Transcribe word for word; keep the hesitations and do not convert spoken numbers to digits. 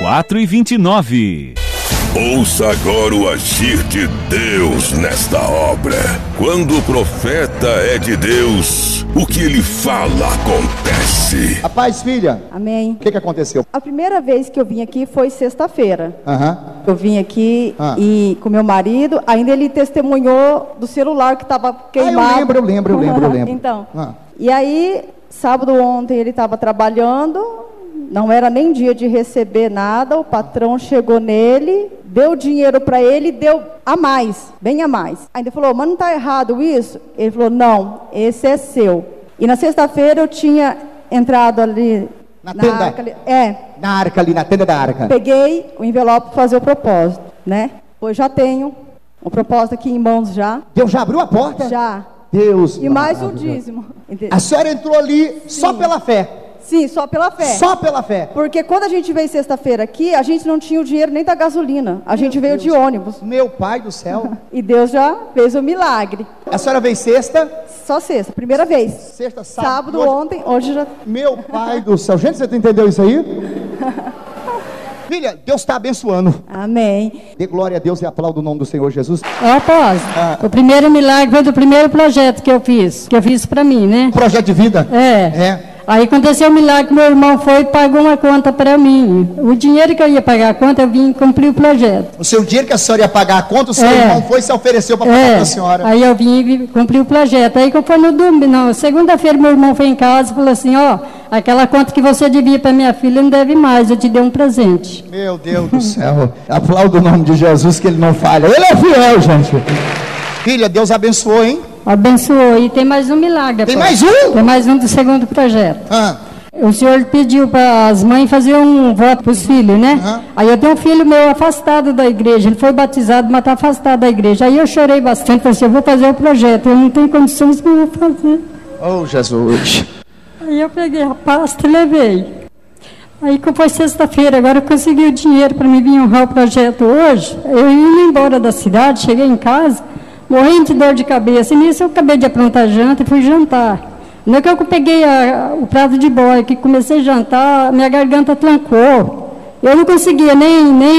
quatro e vinte e nove. Ouça agora o agir de Deus nesta obra. Quando o profeta é de Deus, o que ele fala acontece. A paz, filha. Amém. O que, que aconteceu? A primeira vez que eu vim aqui foi sexta-feira. Aham. Eu vim aqui Ah. e com meu marido, ainda ele testemunhou do celular que estava queimado. Ah, eu lembro, eu lembro, eu lembro, eu lembro. Então, Ah. e aí, sábado ontem ele estava trabalhando, não era nem dia de receber nada, o patrão chegou nele, deu dinheiro para ele, deu a mais, bem a mais. Ainda falou, mas não está errado isso? Ele falou, não, esse é seu. E na sexta-feira eu tinha entrado ali Na tenda? arca ali, é, Na arca ali, na tenda da arca. peguei o envelope para fazer o propósito, né? Pois já tenho o propósito aqui em mãos já, Deus já abriu a porta? já. Deus. E mais um maravilhoso. dízimo. A senhora entrou ali só pela fé. Sim, só pela fé. Só pela fé. Porque quando a gente veio sexta-feira aqui, a gente não tinha o dinheiro nem da gasolina. A gente veio de ônibus. Meu pai do céu. E Deus já fez o milagre. A senhora veio sexta? Só sexta, primeira vez. Sexta, sábado. Sábado, hoje- ontem, hoje já... Meu pai do céu. Gente, você entendeu isso aí? Filha, Deus está abençoando. Amém. Dê glória a Deus e aplauda o nome do Senhor Jesus. Ó, apóstolo, Ah. o primeiro milagre foi do primeiro projeto que eu fiz, que eu fiz pra mim, né? Projeto de vida. É. É. Aí aconteceu o milagre que meu irmão foi e pagou uma conta pra mim. O dinheiro que eu ia pagar a conta, eu vim cumprir o projeto. O seu dinheiro que a senhora ia pagar a conta, o seu É. irmão foi e se ofereceu para pagar É. para a senhora. Aí eu vim e cumpri o projeto. Aí que eu fui no domingo, não, segunda-feira meu irmão foi em casa e falou assim, ó, aquela conta que você devia pra minha filha não deve mais, eu te dei um presente. Meu Deus do céu. Aplauda o nome de Jesus que ele não falha. Ele é fiel, gente. Filha, Deus abençoou, hein? Abençoou. E tem mais um milagre. Tem apóstolo. mais um? Tem mais um do segundo projeto. Ah, O senhor pediu para as mães fazer um voto para os filhos, né? Uhum. Aí eu tenho um filho meu afastado da igreja, ele foi batizado, mas está afastado da igreja. Aí eu chorei bastante, falei assim, eu vou fazer o projeto, eu não tenho condições que eu vou fazer. oh, Jesus. Aí eu peguei a pasta e levei. Aí como foi sexta-feira, agora eu consegui o dinheiro para me vir honrar o projeto hoje. Eu indo embora da cidade, cheguei em casa, morrendo de dor de cabeça. E nisso eu acabei de aprontar a janta e fui jantar. No que eu peguei a, o prato de boi, que comecei a jantar, minha garganta trancou. Eu não conseguia nem, nem